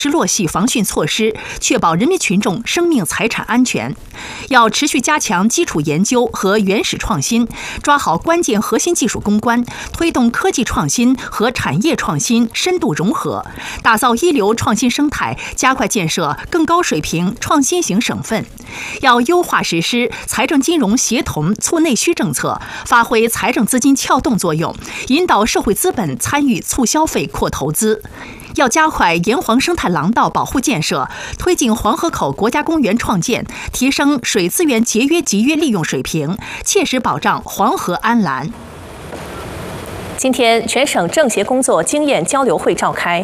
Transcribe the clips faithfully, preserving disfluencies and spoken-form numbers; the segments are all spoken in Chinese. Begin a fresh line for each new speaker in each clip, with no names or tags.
是落细防汛措施，确保人民群众生命财产安全。要持续加强基础研究和原始创新，抓好关键核心技术攻关，推动科技创新和产业创新深度融合，打造一流创新生态，加快建设更高水平创新型省份。要优化实施财政金融协同促内需政策，发挥财政资金撬动作用，引导社会资本参与促消费、扩投资。要加快沿黄生态廊道保护建设，推进黄河口国家公园创建，提升水资源节约集约利用水平，切实保障黄河安蓝。
今天，全省政协工作经验交流会召开。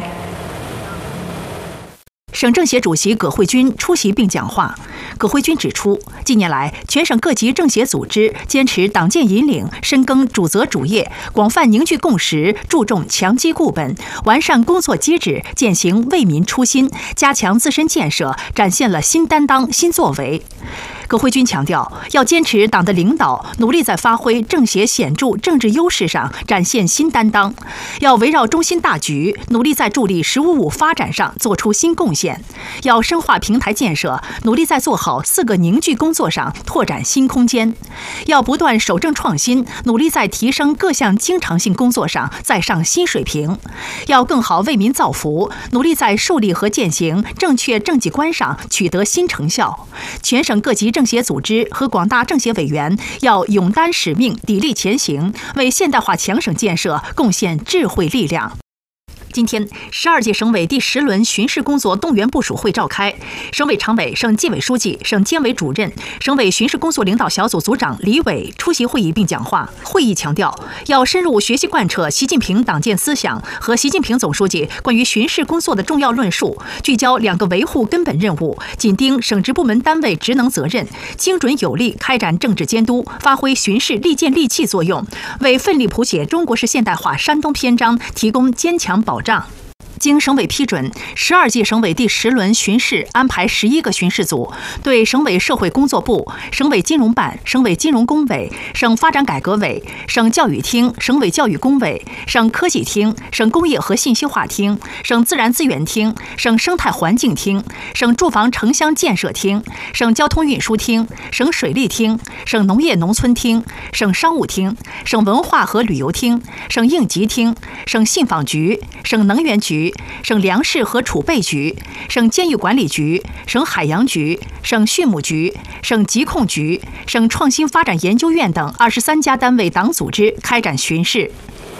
省政协主席葛慧君出席并讲话。葛慧君指出，近年来，全省各级政协组织坚持党建引领，深耕主责主业，广泛凝聚共识，注重强基固本，完善工作机制，践行为民初心，加强自身建设，展现了新担当、新作为。葛慧君强调，要坚持党的领导，努力在发挥政协显著政治优势上展现新担当；要围绕中心大局，努力在助力“十五五”发展上做出新贡献；要深化平台建设，努力在做好“四个凝聚”工作上拓展新空间；要不断守正创新，努力在提升各项经常性工作上再上新水平；要更好为民造福，努力在树立和践行正确政绩观上取得新成效。全省各级政协组织和广大政协委员要勇担使命，砥砺前行，为现代化强省建设贡献智慧力量。今天，十二届省委第十轮巡视工作动员部署会召开，省委常委、省纪委书记、省监委主任、省委巡视工作领导小组组长李伟出席会议并讲话。会议强调，要深入学习贯彻习近平党建思想和习近平总书记关于巡视工作的重要论述，聚焦两个维护根本任务，紧盯省直部门单位职能责任，精准有力开展政治监督，发挥巡视利剑利器作用，为奋力谱写中国式现代化山东篇章提供坚强保障。经省委批准，十二届省委第十轮巡视安排十一个巡视组，对省委社会工作部、省委金融办、省委金融工委、省发展改革委、省教育厅、省委教育工委、省科技厅、省工业和信息化厅、省自然资源厅、省生态环境厅、省住房城乡建设厅、省交通运输厅、省水利厅、省农业农村厅、省商务厅、省文化和旅游厅、省应急厅、省信访局、省能源局、省粮食和储备局、省监狱管理局、省海洋局、省畜牧局、省疾控局、省创新发展研究院等二十三家单位党组织开展巡视。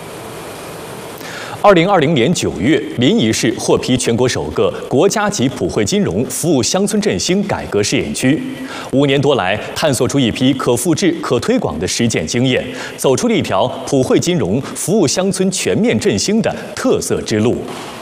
二零二零年九月，临沂市获批全国首个国家级普惠金融服务乡村振兴改革试验区。五年多来，探索出一批可复制、可推广的实践经验，走出了一条普惠金融服务乡村全面振兴的特色之路。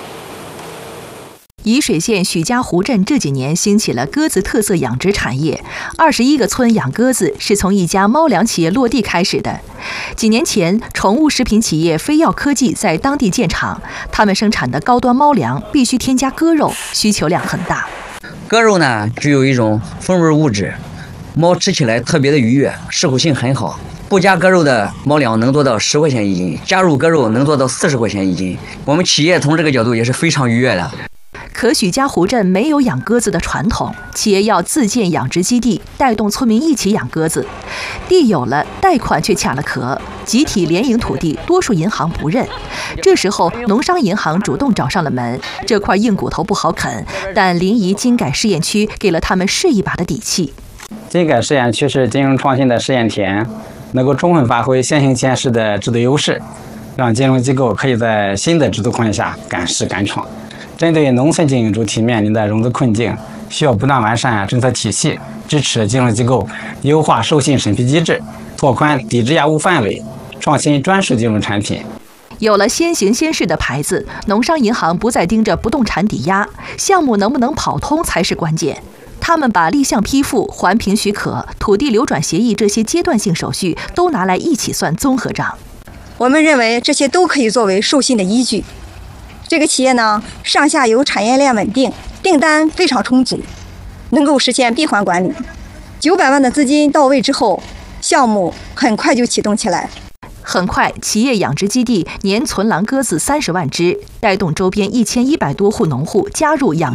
沂水县许家湖镇这几年兴起了鸽子特色养殖产业，二十一个村养鸽子是从一家猫粮企业落地开始的。几年前，宠物食品企业飞耀科技在当地建厂，他们生产的高端猫粮必须添加鸽肉，需求量很大。
鸽肉呢，具有一种风味物质，猫吃起来特别的愉悦，适口性很好。不加鸽肉的猫粮能做到十块钱一斤，加入鸽肉能做到四十块钱一斤。我们企业从这个角度也是非常愉悦的。
可许家湖镇没有养鸽子的传统，企业要自建养殖基地，带动村民一起养鸽子。地有了，贷款却卡了壳，集体联营土地，多数银行不认。这时候，农商银行主动找上了门，这块硬骨头不好啃，但临沂金改试验区给了他们试一把的底气。
金改试验区是金融创新的试验田，能够充分发挥先行先试的制度优势，让金融机构可以在新的制度框架下敢试敢闯。针对农村经营主体面临的融资困境，需要不断完善政策体系，支持金融机构优化授信审批机制，拓宽抵质押物范围，创新专属金融产品。
有了先行先试的牌子，农商银行不再盯着不动产抵押，项目能不能跑通才是关键。他们把立项批复、环评许可、土地流转协议这些阶段性手续都拿来一起算综合账。
我们认为这些都可以作为授信的依据。这个企业呢，上下游产业链稳定，订单非常充足，能够实现闭环管理。九百万的资金到位之后，项目很快就启动起来。
很快，企业养殖基地年存栏鸽子三十万只，带动周边一千一百多户农户加入养。